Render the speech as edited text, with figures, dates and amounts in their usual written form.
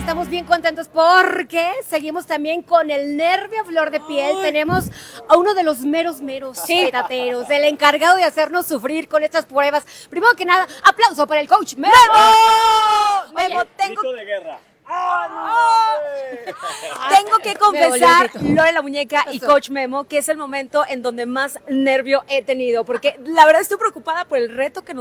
estamos bien contentos porque seguimos también con el nervio a flor de piel. Tenemos a uno de los meros petateros, el encargado de hacernos sufrir con estas pruebas. Primero que nada, aplauso para el coach Memo. Memo, tengo Grito de guerra. Tengo que confesar, Me volvió Lore la Muñeca y Coach Memo, que es el momento en donde más nervio he tenido, porque la verdad estoy preocupada por el reto que